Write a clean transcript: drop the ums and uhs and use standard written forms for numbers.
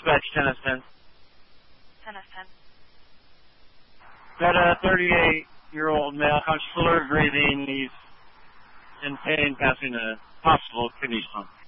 Dispatch 10 of 10. 10 of 10. Got a 38-year-old male, conscious, alert, breathing. He's in pain, passing a possible kidney stone.